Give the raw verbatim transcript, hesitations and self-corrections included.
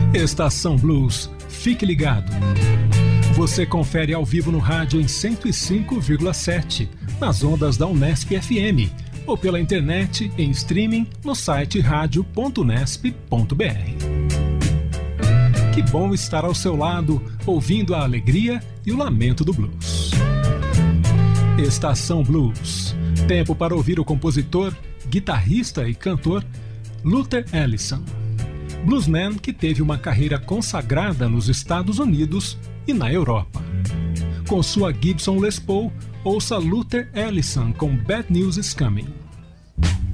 Estação Blues, fique ligado. Você confere ao vivo no rádio em cento e cinco vírgula sete, nas ondas da Unesp F M, ou pela internet em streaming no site radio ponto unesp ponto br. Que bom estar ao seu lado, ouvindo a alegria e o lamento do blues. Estação Blues. Tempo para ouvir o compositor, guitarrista e cantor Luther Allison. Bluesman que teve uma carreira consagrada nos Estados Unidos e na Europa. Com sua Gibson Les Paul, ouça Luther Allison com Bad News Is Coming.